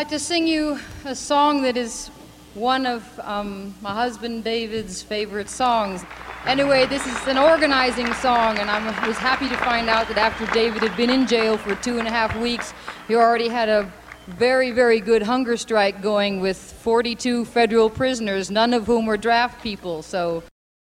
like to sing you a song that is one of my husband David's favorite songs. Anyway, this is an organizing song, and I was happy to find out that after David had been in jail for 2.5 weeks, he already had a very, very good hunger strike going with 42 federal prisoners, none of whom were draft people. So